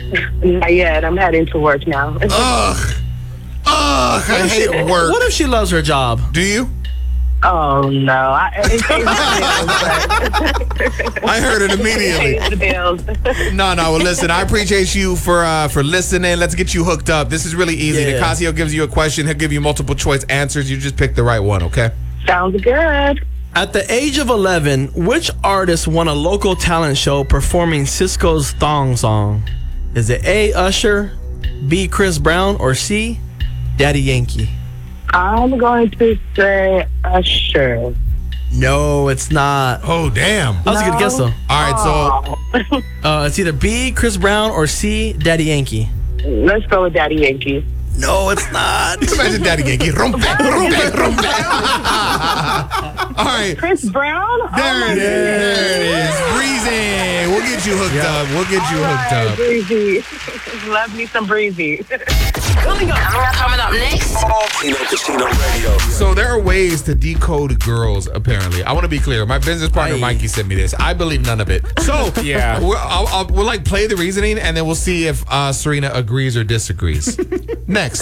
Not yet. I'm heading to work now. Ugh, I hate work. What if she loves her job? Do you? Oh, no. I heard it immediately. The bills. No. Well, listen, I appreciate you for listening. Let's get you hooked up. This is really easy. Yeah. Nicasio gives you a question. He'll give you multiple choice answers. You just pick the right one, okay? Sounds good. At the age of 11, which artist won a local talent show performing Cisco's Thong Song? Is it A, Usher, B, Chris Brown, or C, Daddy Yankee? I'm going to say Usher. No, it's not. Oh, damn. That was a good guess, though. All right, so It's either B, Chris Brown, or C, Daddy Yankee. Let's go with Daddy Yankee. No, it's not. imagine Daddy Yankee. Rompe. All right. Chris Brown? There it is. Breezy. We'll get you hooked up. Breezy. Love me some Breezy. Coming up next. Kino Casino Radio. So there are ways to decode girls, apparently. I want to be clear. My business partner, Mikey, sent me this. I believe none of it. So Yeah. we'll like play the reasoning, and then we'll see if Serena agrees or disagrees. Next.